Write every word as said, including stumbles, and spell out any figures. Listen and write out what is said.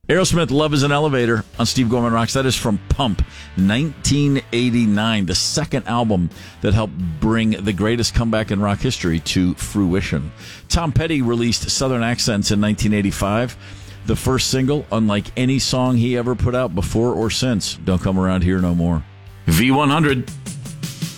Aerosmith, Love is an Elevator on Steve Gorman Rocks. That is from Pump, nineteen eighty-nine, the second album that helped bring the greatest comeback in rock history to fruition. Tom Petty released Southern Accents in nineteen eighty-five, the first single, unlike any song he ever put out before or since. Don't Come Around Here No More. V one hundred.